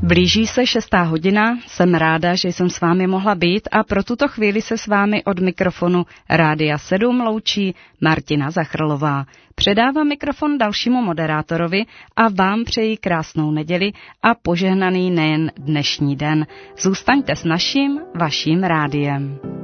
Blíží se 6:00, jsem ráda, že jsem s vámi mohla být a pro tuto chvíli se s vámi od mikrofonu Rádia 7 loučí Martina Zachrlová. Předávám mikrofon dalšímu moderátorovi a vám přeji krásnou neděli a požehnaný nejen dnešní den. Zůstaňte s naším, vaším rádiem.